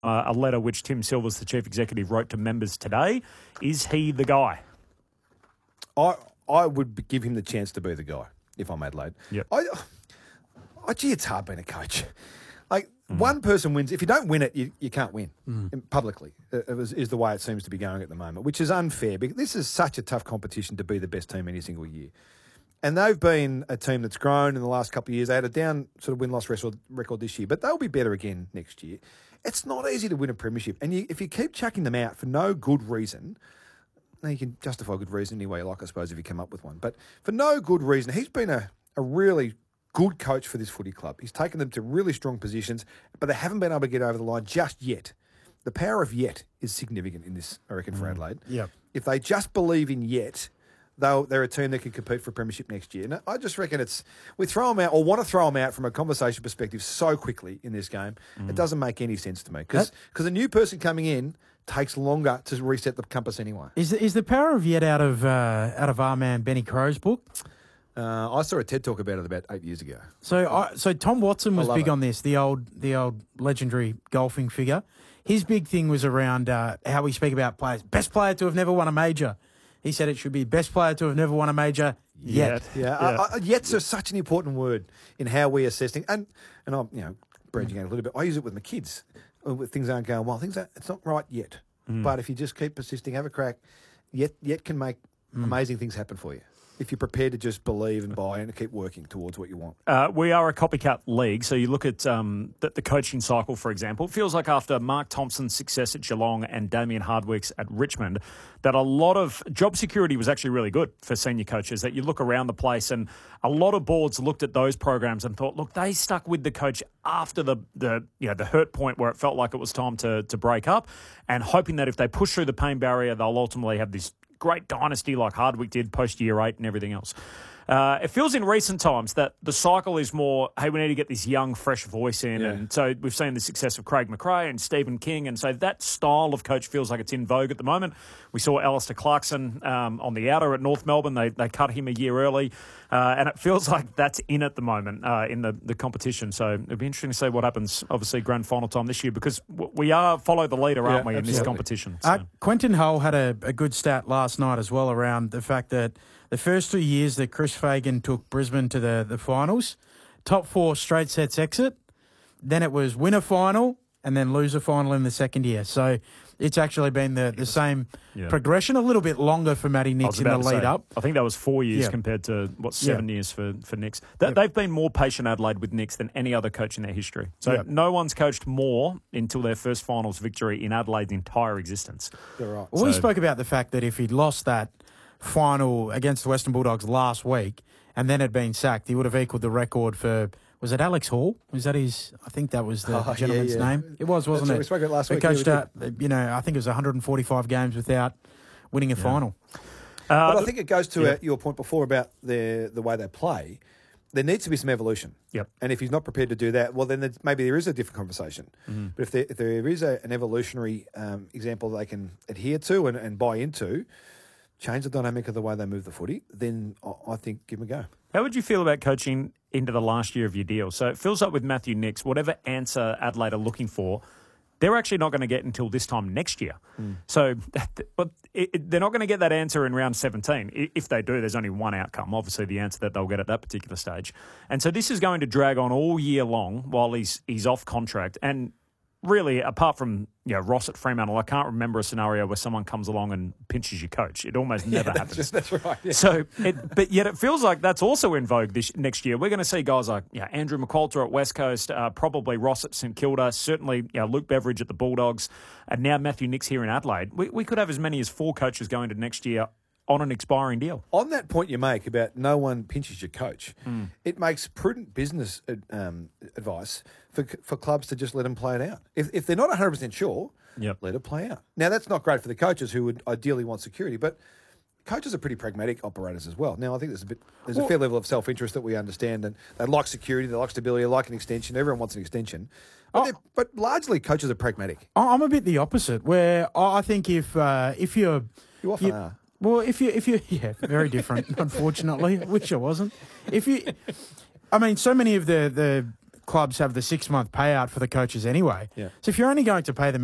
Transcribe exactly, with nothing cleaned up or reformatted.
uh, a letter which Tim Silvers, the chief executive, wrote to members today. Is he the guy? I I would give him the chance to be the guy if I'm Adelaide. Yep. I, I, gee, it's hard being a coach. Like, mm. one person wins. If you don't win it, you, you can't win mm. publicly, it is, is the way it seems to be going at the moment, which is unfair because this is such a tough competition to be the best team any single year. And they've been a team that's grown in the last couple of years. They had a down sort of win-loss record, record this year, but they'll be better again next year. It's not easy to win a premiership. And you, if you keep chucking them out for no good reason, now you can justify good reason any way you like, I suppose, if you come up with one. But for no good reason, he's been a, a really good coach for this footy club. He's taken them to really strong positions, but they haven't been able to get over the line just yet. The power of yet is significant in this, I reckon, for Mm. Adelaide. Yep. If they just believe in yet, they'll, they're a team that can compete for a premiership next year. And I just reckon it's, we throw them out, or want to throw them out from a conversation perspective so quickly in this game, mm. it doesn't make any sense to me. Because a new person coming in takes longer to reset the compass anyway. Is the, is the power of yet out of uh, out of our man Benny Crow's book? Uh, I saw a TED talk about it about eight years ago. So, I, so Tom Watson was big it. on this. The old, the old legendary golfing figure. His big thing was around uh, how we speak about players. Best player to have never won a major. He said it should be best player to have never won a major yet. Yeah, yeah. Uh, uh, yet's a, such an important word in how we assess things. And and I'm you know branching out a little bit. I use it with my kids. When things aren't going well. Things aren't, it's not right yet. Mm. But if you just keep persisting, have a crack, yet yet can make mm. amazing things happen for you. If you're prepared to just believe and buy and keep working towards what you want. Uh, we are a copycat league, so you look at um, the, the coaching cycle, for example. It feels like after Mark Thompson's success at Geelong and Damien Hardwick's at Richmond, that a lot of job security was actually really good for senior coaches, that you look around the place and a lot of boards looked at those programs and thought, look, they stuck with the coach after the, the you know the hurt point where it felt like it was time to, to break up, and hoping that if they push through the pain barrier, they'll ultimately have this great dynasty like Hardwick did post-year eight and everything else. Uh, it feels in recent times that the cycle is more, hey, we need to get this young, fresh voice in. Yeah. And so we've seen the success of Craig McRae and Stephen King. And so that style of coach feels like it's in vogue at the moment. We saw Alistair Clarkson um, on the outer at North Melbourne. They they cut him a year early. Uh, and it feels like that's in at the moment uh, in the, the competition. So it'll be interesting to see what happens, obviously, grand final time this year, because we are follow the leader, aren't yeah, we, in absolutely. this competition. So. Uh, Quentin Hull had a, a good stat last night as well around the fact that the first two years that Chris Fagan took Brisbane to the, the finals, top four straight sets exit, then it was win a final and then lose a final in the second year. So it's actually been the, the same yeah. progression, a little bit longer for Matty Nicks in the lead say, up. I think that was four years yeah. compared to, what, seven yeah. years for, for Nicks. They, yeah. They've been more patient, Adelaide, with Nicks than any other coach in their history. So yeah. no one's coached more until their first finals victory in Adelaide's entire existence. You're right. Well, so, we spoke about the fact that if he'd lost that final against the Western Bulldogs last week and then had been sacked, he would have equalled the record for, was it Alex Hall? Was that his, I think that was the oh, gentleman's yeah, yeah. name. It was, wasn't That's it? We spoke about last he week. coached, yeah, uh, you know, I think it was one hundred forty-five games without winning a yeah. final. Uh, but I think it goes to yeah. uh, your point before about the the way they play. There needs to be some evolution. Yep. And if he's not prepared to do that, well, then maybe there is a different conversation. Mm-hmm. But if there, if there is a, an evolutionary um, example they can adhere to and, and buy into, change the dynamic of the way they move the footy, then I think give them a go. How would you feel about coaching into the last year of your deal? So it feels like with Matthew Nicks, whatever answer Adelaide are looking for, they're actually not going to get until this time next year. Mm. So but it, it, they're not going to get that answer in round seventeen. If they do, there's only one outcome, obviously the answer that they'll get at that particular stage. And so this is going to drag on all year long while he's he's off contract. And really, apart from you know, Ross at Fremantle, I can't remember a scenario where someone comes along and pinches your coach. It almost never yeah, that's happens. Just, that's right. Yeah. So, it, but yet it feels like that's also in vogue this next year. We're going to see guys like you know, Andrew McQualter at West Coast, uh, probably Ross at St Kilda, certainly you know, Luke Beveridge at the Bulldogs, and now Matthew Nicks here in Adelaide. We, we could have as many as four coaches going to next year on an expiring deal. On that point you make about no one pinches your coach, mm. it makes prudent business um, advice for for clubs to just let them play it out. If if they're not one hundred percent sure, yep. let it play out. Now, that's not great for the coaches who would ideally want security, but coaches are pretty pragmatic operators as well. Now, I think there's a bit there's well, a fair level of self-interest that we understand, and they like security, they like stability, they like an extension. Everyone wants an extension. But, oh, but largely, coaches are pragmatic. I'm a bit the opposite, where I think if uh, if you're... You often you, are. Well, if you, if you, yeah, very different, unfortunately. I wish I wasn't. If you, I mean, so many of the, the clubs have the six-month payout for the coaches anyway. Yeah. So if you're only going to pay them